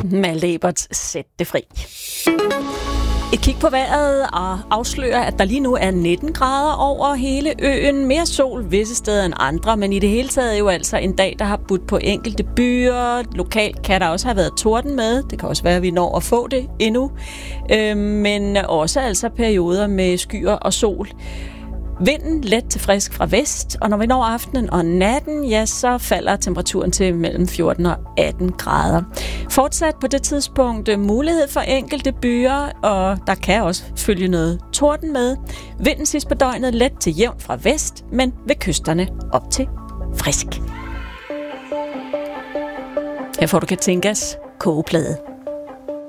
Malte Eberts Sæt det fri. Et kig på vejret og afslører, at der lige nu er 19 grader over hele øen. Mere sol visse steder end andre, men i det hele taget er jo altså en dag, der har budt på enkelte byer. Lokalt kan der også have været torden med. Det kan også være, at vi når at få det endnu. Men også altså perioder med skyer og sol. Vinden let til frisk fra vest, og når vi når aftenen og natten, ja, så falder temperaturen til mellem 14 og 18 grader. Fortsat på det tidspunkt mulighed for enkelte byer, og der kan også følge noget torden med. Vinden sidst på døgnet let til jævn fra vest, men ved kysterne op til frisk. Her får du Katinkas kogeplade.